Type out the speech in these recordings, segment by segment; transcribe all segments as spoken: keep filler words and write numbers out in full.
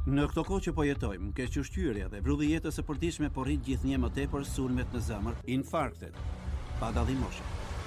Në këto kohë që po jetojmë, kequshqyrja dhe vrulli i jetës së përditshme po rrit gjithnjë më tepër sulmet në zemër, infarktet, pa dallim moshe.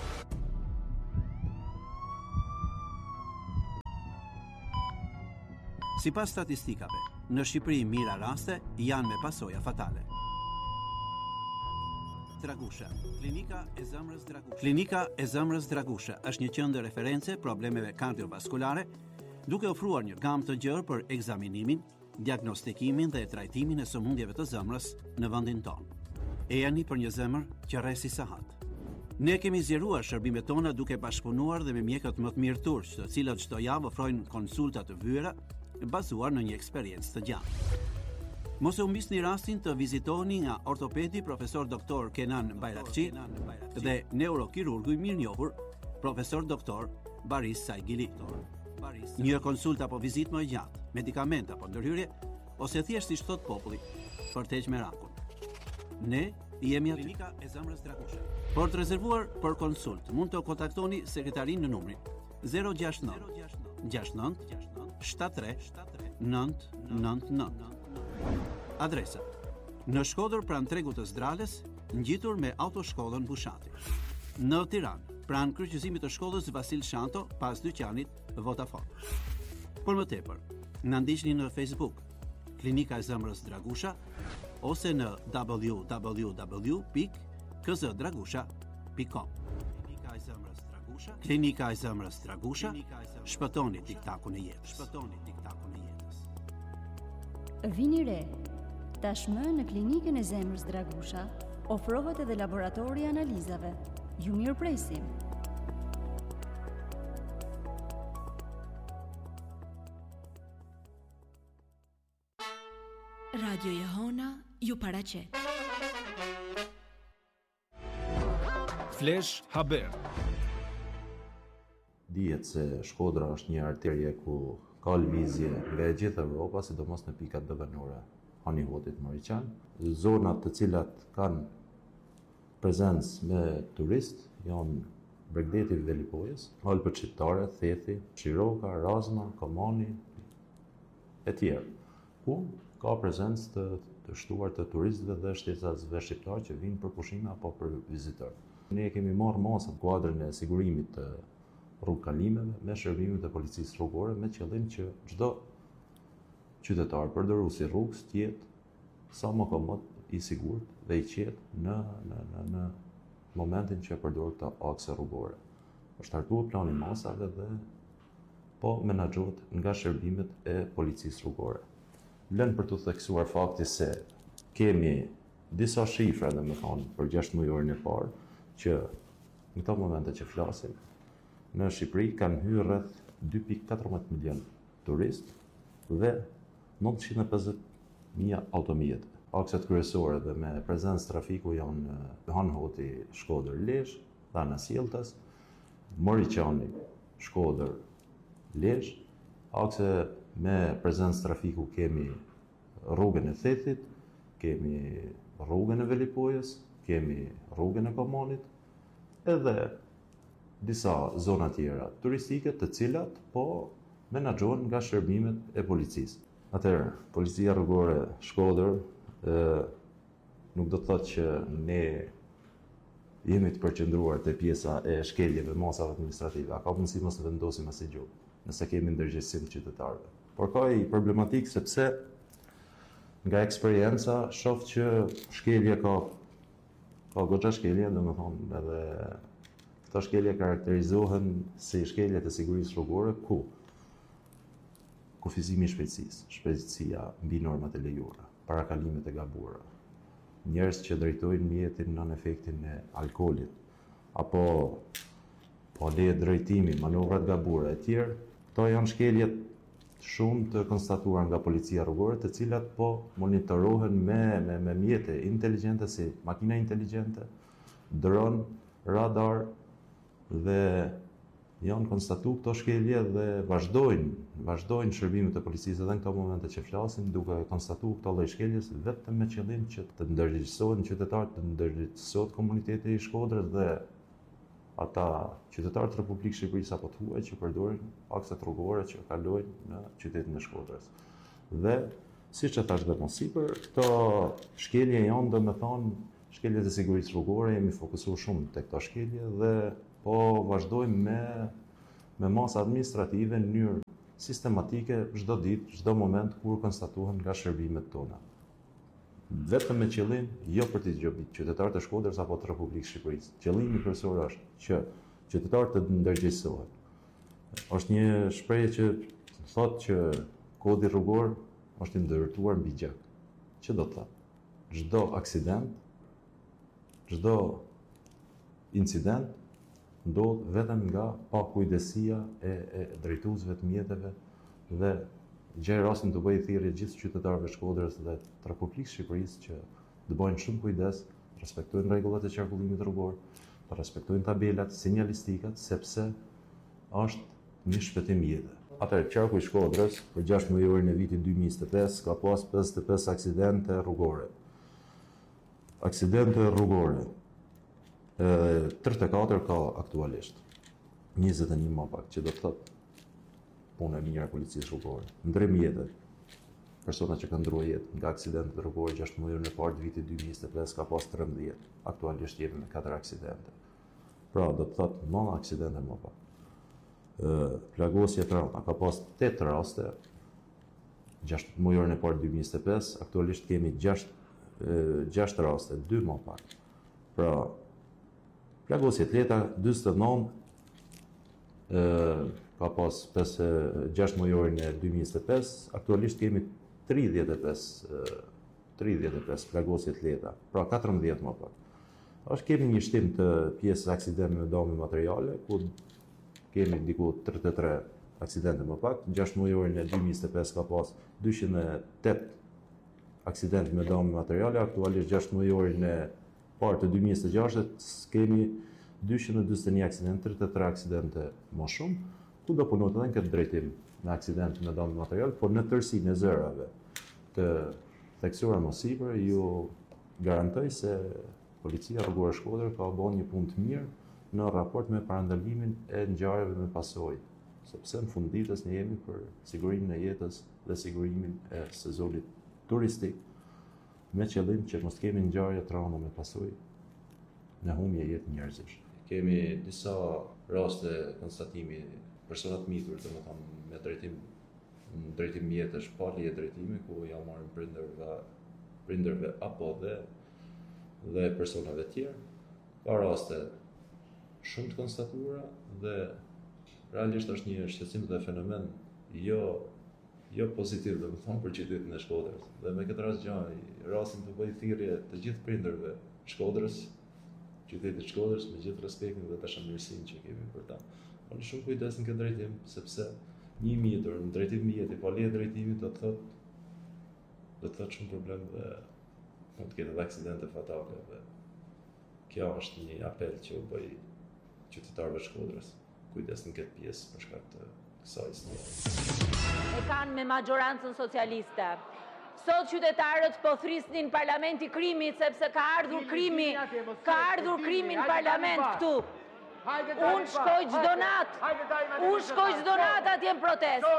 Sipas statistikave, në Shqipëri mira raste janë me pasoja fatale. Dragusha, klinika e zemrës Dragusha. Klinika e zemrës Dragusha është një qendër reference problemeve kardiovaskulare, duke ofruar një gamë të gjerë për ekzaminimin, diagnostikimin dhe trajtimin e sëmundjeve të zemrës në vendin tonë. E jani për një zemër që rresi sahat. Ne kemi zgjeruar shërbimet tona duke bashkëpunuar dhe me mjekët më të mirë turq, të cilët çdo javë ofrojnë konsulta të vëra bazuar në një eksperiencë të gjatë. Mos e humbisni rastin të vizitoni nga ortopedi profesor doktor Kenan Bayrakçi dhe neurokirurgu i mirënjohur profesor doktor Baris Saigili. Një konsulta apo vizitë më e gjatë, medikament apo ndërhyrje, ose thjesht siç thot populli, për të heqë merakun. Ne jemi aty. Klinika e zemrës Dragusha. Për të rezervuar për konsult, mund të kontaktoni sekretarin në numrin zero gjasht nëntë gjasht nëntë shtatëdhjetë tre nëntë nëntë nëntë. Adresa: në Shkodër pranë tregut të Zdrales, ngjitur me autoshkollën Bushati. Në Tiranë, pranë kryqëzimit të shkollës Vasil Shanto, pas dyqanit Vodafone. Por më tepër, na ndiqni në Facebook, Klinika e zemrës Dragusha, ose në w w w pikë k z dragusha pikë com. Klinika e zemrës Dragusha, Klinika e zemrës Dragusha, shpëtoni tiktakun e jetës. Shpëtoni tiktakun e jetës. Vini re, tashmë në Klinikën e zemrës Dragusha ofrohet edhe laboratori i analizave. Ju mirë presim. Radio Jehona ju paraqet. Flash Haber. Dihet se Shkodra është një arterje ku ka lëvizje nga e gjithë Evropa, sidomos në pikat dëvënore, Hanihotit, Moriqan, zonat të cilat kanë prezencë me turist janë Bregdeti i Velipojës, Alpët Shqiptare, Thethi, Shiroka, Razma, Komani e tjerë, ku ka prezencë të, të shtuar të turistëve dhe shtetësve shqiptar që vinë për pushime apo për vizitor. Ne kemi marrë masat kuadrin e sigurimit të rrugëkalimeve me shërbimet e policisë rrugore me qëllim që çdo qytetar përdorus i rrugës të jetë sa më komod, i sigurt dhe i qetë në, në, në, në momentin që e përdor këta akse rrugore. Është hartuar plani masave dhe po menaxhohet nga shërbimet e policisë rrugore. Vlen për të theksuar fakti se kemi disa shifra, dhe me thonë, për gjashtë mujorin e parë, që në këto momente që flasim, në Shqipëri kanë hyrë rreth dy pikë katërmbëdhjetë milion turist dhe nëntëqind e pesëdhjetë mijë automjete. Akset kryesore dhe me prezencë trafiku janë Hanhoti, Shkodër, Lezhë, Dhana Sjelltas, Moriqani, Shkodër, Lezhë. Akse me prezencë trafiku kemi rrugën e Thethit, kemi rrugën e Velipojës, kemi rrugën e Komanit, edhe disa zona tjera turistike të cilat po menaxhohen nga shërbimet e policisë. Atëherë, policia rrugore Shkodër e, nuk do të thotë që ne jemi të përqendruar te pjesa e shkeljeve masave administrative, a ka mundësi mos të vendosim asnjë gjë, nëse kemi ndërgjegjësim të qytetarëve. Por ka i problematik sepse nga eksperienca shoh që shkelje ka ka goxha shkelje, domethënë edhe këto shkelje karakterizohen si shkeljet e sigurisë rrugore ku kufizimi i shpejtësisë, shpejtësia mbi normat e lejuara, parakalimet e gabuara, njerëz që drejtojnë mjetin nën efektin e alkoolit, apo po le drejtimi, manovrat gabuara e tjerë, këto janë shkeljet shumë të konstatuar nga policia rrugore, të cilat po monitorohen me, me, me mjete inteligjente si makina inteligjente, dron, radar, dhe janë konstatu këto shkelje dhe vazhdojnë, vazhdojnë shërbimet e policisë edhe në këto momente që flasim, duke konstatu këto lloj shkeljes vetëm me qëllim që të ndërgjegjësohen qytetarët, të ndërgjegjësohet komuniteti i Shkodrës dhe ata qytetarët e Republikës së Shqipërisë apo të huaj që përdorin akset rrugore që kalojnë në qytetin e Shkodrës. Dhe, si që thash dhe më sipër, këto shkelje janë dhe me thonë, shkeljet e sigurisë rrugore, jemi fokusuar shumë të këto shkelje dhe po vazhdojmë me, me masë administrative në mënyrë sistematike çdo ditë, çdo moment kur konstatohen nga shërbimet tona. Vetëm me qëllim, jo për të gjobit qytetarët e Shkodrës apo të Republikës Shqipërisë. Qëllimi kryesor është që qytetarët të ndërgjegjësohen. Është një shprehje që thotë që kodi rrugor është i ndërtuar mbi gjak. Që do të thotë? Çdo aksident, çdo incident ndodh vetëm nga pakujdesia e, e drejtuesve të mjeteve dhe gjej rastin të bëjë thirrje gjithë qytetarëve të Shkodrës dhe të Republikës Shqipërisë që të bëjnë shumë kujdes, të respektojnë rregullat e qarkullimit rrugor, të respektojnë tabelat, sinjalistikat, sepse është një shpëtim jete. Atëherë, qarku i Shkodrës për gjashtë muajorin e vitit dy mijë e njëzet e pesë ka pas pesëdhjetë e pesë aksidente rrugore. Aksidente rrugore. E, tridhjetë e katër ka aktualisht. njëzet e një më pak, që do të thotë punë e mirë e policisë rrugore. Ndrim jetë. Persona që kanë ndruar jetë nga aksidente rrugore gjashtë muajorin e parë të vitit dy mijë e njëzet e pesë ka pas trembëdhjetë. Aktualisht jemi me katër aksidente. Pra, do të thotë nëntë aksidente më pak. Plagosje traumë ka pas tetë raste gjashtë muajorin e parë dy mijë e njëzet e pesë, aktualisht kemi gjashtë raste, dy më pak. Pra, plagosje të lehta dyzet e nëntë ka pas gjashtë muajorin e dy mijë e njëzet e pesë, aktualisht kemi tridhjetë e pesë plagosje të lehta, pra katërmbëdhjetë më pak. Është kemi një shtim të pjesës aksidente me dëme materiale, ku kemi diku tridhjetë e tre aksidente më pak, gjashtë muajorin e dy mijë e njëzet e pesë ka pas dyqind e tetë aksidente me dëme materiale, aktualisht gjashtë muajorin e parë të dy mijë e njëzet e gjashtë kemi dyqind e dyzet e një aksidente, tridhjetë e tre aksidente më shumë, ku do punohet edhe në këtë drejtim me aksidente me dëme material, por në tërësinë e zërave të theksuara më sipër, ju garantoj se Policia Rrugore Shkodër ka bërë një punë të mirë në raport me parandalimin e ngjarjeve me pasojë, sepse në fund ditës ne jemi për sigurimin e jetës dhe sigurimin e sezonit turistik, me qëllim që mos kemi ngjarje trauma me pasojë në humbje jetë njerëzish. Kemi disa raste konstatimi persona të mitur, domethënë me drejtim në drejtim mjetësh pa leje drejtimi, ku ja marrin prindërve, prindërve apo dhe dhe personave tjerë. Ka raste shumë të konstatuara dhe realisht është një shqetësim dhe fenomen jo jo pozitiv, domethënë për qytetin e Shkodrës. Dhe me këtë rast gjaj, rastin të bëj thirrje të gjithë prindërve Shkodrës, qytetit Shkodrës, me gjithë respektin dhe dashamirësinë që kemi për ta. Unë shumë kujdes në këtë drejtim, sepse një mjetur në drejtim mjeti, pa leje drejtimi, do të thotë do të thotë shumë problem dhe mund të ketë edhe aksidente fatale. Dhe kjo është një apel që u bëj qytetarëve Shkodrës, kujdes në këtë pjesë për shkak të kësaj së e kanë me majorancën socialiste. Sot qytetarët po thrisnin parlamenti krimit, sepse ka ardhur krimi, ka ardhur krimi në parlament këtu. Unë shkoj çdo natë, unë shkoj çdo natë atje në protest.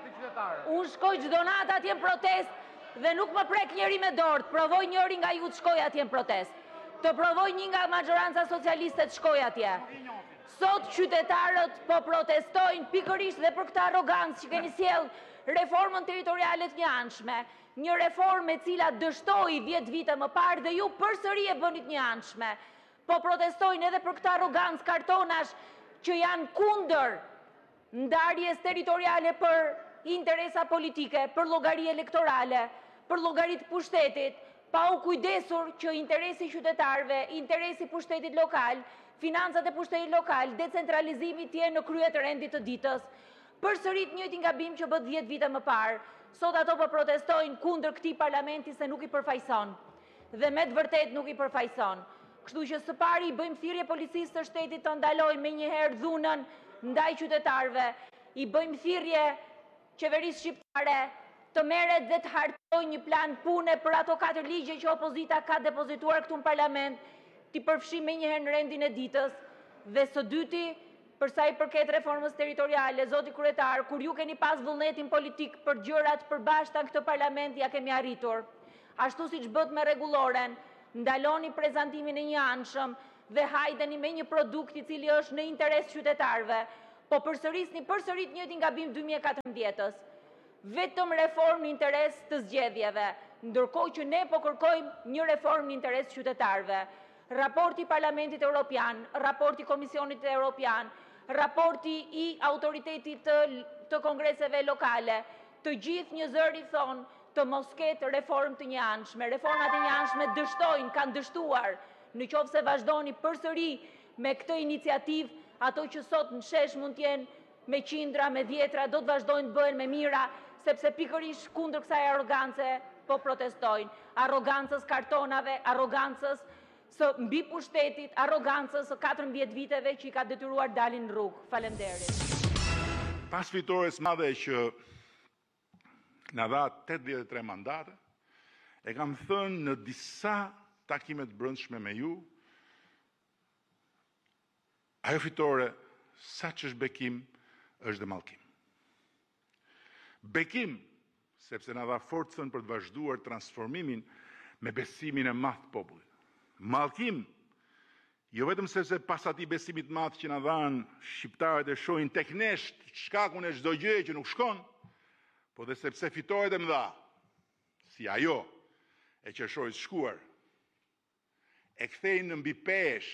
Unë shkoj çdo natë atje në protest dhe nuk më prek njëri me dorë, provoj njëri nga ju të shkoj atje në protest. Të provoj një nga majoranca socialiste të shkoj atje. Sot qytetarët po protestojnë pikërisht dhe për këtë arrogancë që keni sjell reformën territoriale të njëanshme, një reformë e cila dështoi dhjetë vite më parë dhe ju përsëri e bënit njëanshme. Po protestojnë edhe për këtë arrogancë kartonash që janë kundër ndarjes territoriale për interesa politike, për llogari elektorale, për llogari të pushtetit, pa u kujdesur që interesi qytetarëve, interesi pushtetit lokal, financat e pushtetit lokal, decentralizimi të jenë në krye të rendit të ditës. Përsërit njëjtin gabim që bë dhjetë vite më parë. Sot ato po protestojnë kundër këtij parlamenti se nuk i përfaqëson. Dhe me të vërtetë nuk i përfaqëson. Kështu që së pari i bëjmë thirrje policisë së shtetit të ndalojë menjëherë dhunën ndaj qytetarëve, i bëjmë thirrje qeverisë shqiptare të merret dhe të hartojë një plan pune për ato katër ligje që opozita ka depozituar këtu në parlament, t'i përfshijë menjëherë në rendin e ditës, dhe së dyti për sa i përket reformës territoriale, zoti kryetar, kur ju keni pas vullnetin politik për gjërat përbashkëta në këtë parlament, ja kemi arritur. Ashtu siç bët me rregulloren, ndaloni prezantimin e një anshëm dhe hajdeni me një produkt i cili është në interes qytetarëve, po përsërisni përsërit njëjtin gabim dy mijë e katërmbëdhjetës. Vetëm reformë në interes të zgjedhjeve, ndërkohë që ne po kërkojmë një reformë në interes qytetarëve. Raporti i Parlamentit Evropian, raporti i Komisionit Evropian, raporti i autoritetit të, të kongreseve lokale, të gjithë një zëri thonë të mos ketë reformë të njëanshme. Reformat e njëanshme dështojnë, kanë dështuar. Në qoftë se vazhdoni përsëri me këtë iniciativë, ato që sot në shesh mund t'jenë me qindra, me dhjetra, do të vazhdojnë të bëhen me mira, sepse pikërisht kundër kësaj arrogance po protestojnë. Arrogancës kartonave, arrogancës së mbi pushtetit, arrogancës së katërmbëdhjetë viteve që i ka detyruar dalin në rrugë. Faleminderit. Pas fitores madhe që na dha tetëdhjetë e tre mandate, e kam thënë në disa takime të brendshme me ju, ajo fitore, sa që është bekim, është dhe mallkim. Bekim, sepse na dha forcën për të vazhduar transformimin me besimin e madh të popullit. Mallkim, jo vetëm sepse pas atij besimit të madh që na dhanë shqiptarët e shohin tek ne shkakun e çdo gjëje që nuk shkon, po dhe sepse fitoret e mëdha, si ajo e qershorit shkuar, e kthejnë në mbi pesh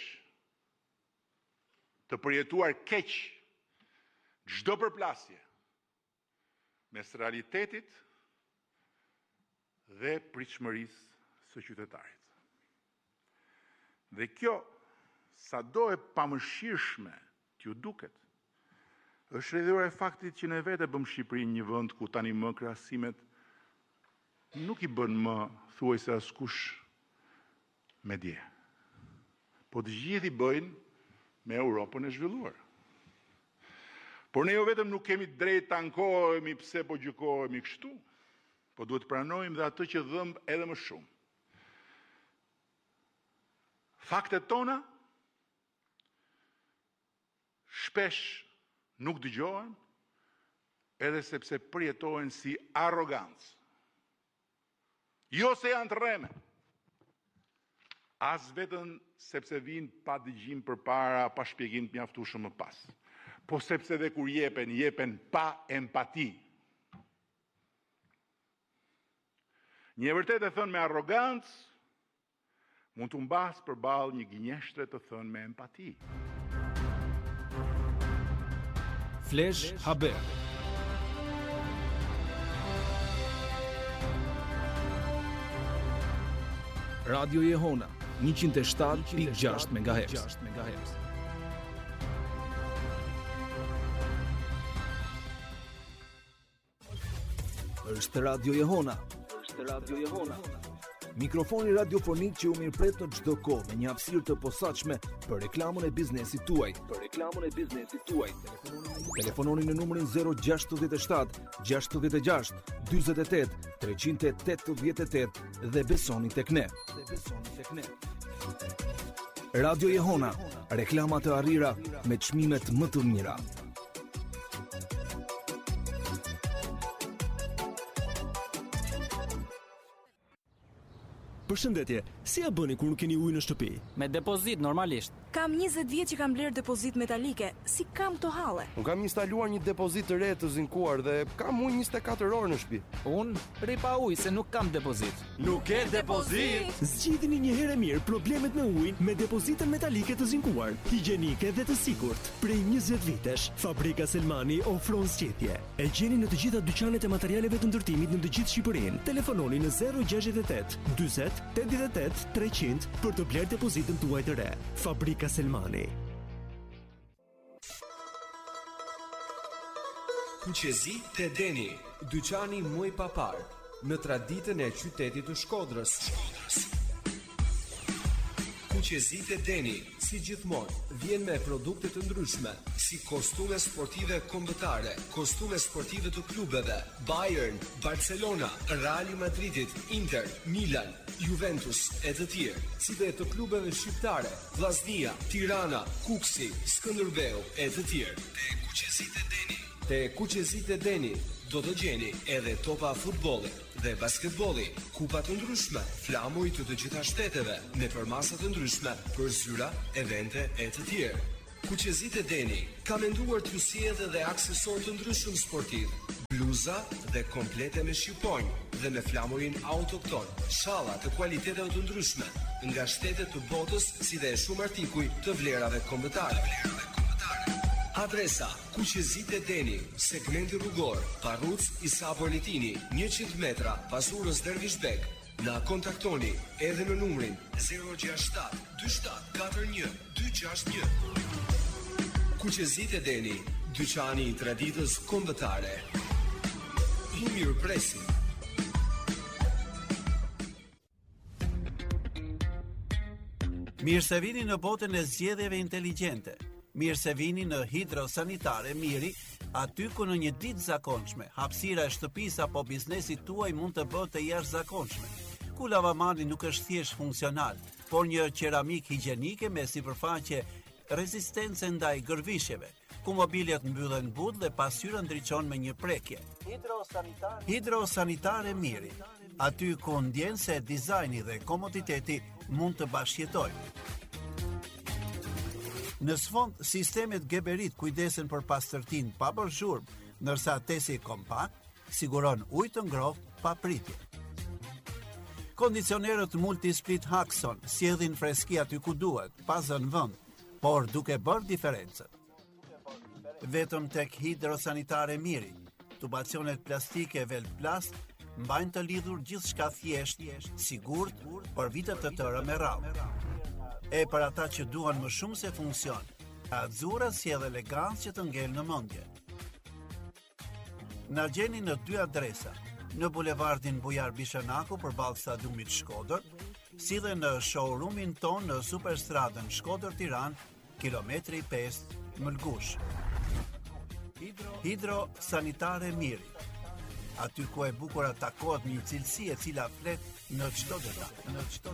të përjetuar keq çdo përplasje mes realitetit dhe pritshmërisë së qytetarit. Dhe kjo, sado e pamëshirshme t'ju duket, është rrjedhore e faktit që ne vetë bëm Shqipërinë një vend ku tani më krahasimet nuk i bën më thuajse askush me dje. Po të gjithë i bëjnë me Europën e zhvilluar. Por ne jo vetëm nuk kemi drejt të ankohemi pse po gjykohemi kështu, po duhet pranojmë dhe atë që dhëmb edhe më shumë. Faktet tona shpesh nuk dëgjohen, edhe sepse përjetohen si arrogancë. Jo se janë të rreme, as vetëm sepse vinë pa dëgjim përpara, pa shpjegim të mjaftueshëm më pas. Po sepse dhe kur jepen, jepen pa empati. Një e vërtet e thënë me arrogancë, mund të mbas përballë një gënjeshtre të thënë me empati. Flash Haber. Radio Jehona, njëqind e shtatë pikë gjashtë megahertz. Është Radio Jehona. Është Radio Jehona. Mikrofoni radiofonik që u mirëpret në çdo kohë me një hapësirë të posaçme për reklamën e biznesit tuaj. Për reklamën e biznesit tuaj. Telefononi në numrin zero gjasht shtat gjasht gjasht dyzet e tetë treqind e tetëdhjetë e tetë dhe besoni tek ne. Dhe besoni tek ne. Radio Jehona, reklama të arrira me çmimet më të mira. Përshëndetje, si ja bëni kur nuk keni ujë në shtëpi? Me depozit, normalisht. Kam njëzet vjet që kam bler depozit metalike, si kam to halle. Unë kam instaluar një depozit të re të zinkuar dhe kam ujë njëzet e katër orë në shtëpi. Unë rri pa ujë se nuk kam depozit. Nuk ke depozit? Zgjidhni një herë mirë problemet me ujin me depozitën metalike të zinkuar, higjienike dhe të sigurt. Prej njëzet vitesh, Fabrika Selmani ofron zgjidhje. E gjeni në të gjitha dyqanet e materialeve të ndërtimit në të gjithë Shqipërinë. Telefononi në zero gjasht e tetë dyzet tetëdhjetë e tetë treqind për të bler depozitën tuaj të re. Fabrika Selmani. Kuqezi te Deni, dyqani më i papar në traditën e qytetit të Shkodrës. Kuqezi te Deni, si gjithmonë, vjen me produkte të ndryshme, si kostume sportive kombëtare, kostume sportive të klubeve, Bayern, Barcelona, Real Madridit, Inter, Milan, Juventus e të tjerë, si dhe të klubeve shqiptare, Vllaznia, Tirana, Kuksi, Skënderbeu e të tjerë. Te Kuqezit e Deni. Te Kuqezit e Deni do të gjeni edhe topa futbolli dhe basketbolli, kupa të ndryshme, flamuj të të gjitha shteteve, me përmasa të ndryshme për zyra, evente e të tjerë. Kuqezit e Deni ka menduar t'ju sjellë dhe aksesor të ndryshëm sportiv, bluza dhe komplete me shqiponjë dhe me flamurin autokton, shalla të kualiteteve të ndryshme nga shtetet të botës, si dhe shumë artikuj të vlerave kombëtare. Adresa: Kuqezit e Deni, segmenti rrugor, Parruc Isa Bornitini, njëqind metra pas urës Dervishbek. Na kontaktoni edhe në numrin zero gjasht shtat dy shtat katër një dy gjasht një. Kuqezit e Deni, dyqani i traditës kombëtare. I mirëpresim. Mirë se vini në botën e zgjedhjeve inteligjente. Mirë se vini në Hidrosanitare Miri, aty ku në një ditë zakonshme, hapësira e shtëpisë apo biznesit tuaj mund të bëhet të jashtëzakonshme. Ku lavamani nuk është thjesht funksional, por një qeramik higjienike me sipërfaqe rezistence ndaj gërvishjeve, ku mobiljet mbyllen but dhe pasqyra ndriçon me një prekje. Hidrosanitare Hidrosanitare Miri, aty ku ndjen se dizajni dhe komoditeti mund të bashkëjetojnë. Në sfond, sistemet Geberit kujdesen për pastërtinë pa bërë zhurmë, ndërsa tesi kompakt siguron ujë të ngrohtë pa pritje. Kondicionerët Multisplit Haxon sjellin freski aty ku duhet, pa zënë vend, por duke bërë diferencën. Vetëm tek Hidrosanitare Miri, tubacionet plastike Velplast mbajnë të lidhur gjithçka thjesht, sigurt për vite të tëra me radhë. E për ata që duan më shumë se funksion, Azzurra sjell elegancë që të ngel në mendje. Na gjeni në dy adresa, në bulevardin Bujar Bishanaku përballë stadiumit Shkodër, si dhe në showroomin ton në Superstradën Shkodër Tiranë, kilometri pesë Mëlgush. Hidrosanitare Miri, aty ku e bukura takohet një cilësi e cila flet në çdo detaj, në çdo